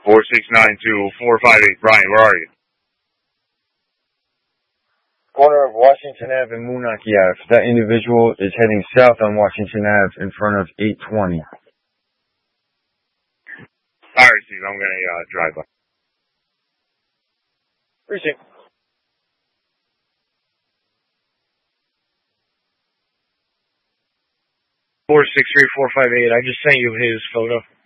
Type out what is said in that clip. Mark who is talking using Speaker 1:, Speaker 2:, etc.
Speaker 1: 4692-458. Brian, where are you?
Speaker 2: Corner of Washington Ave and Moonachie Ave. That individual is heading south on Washington Ave in front of 820.
Speaker 1: Alright, Steve, I'm gonna drive by.
Speaker 2: Appreciate it.
Speaker 3: 463458. I just sent you his photo.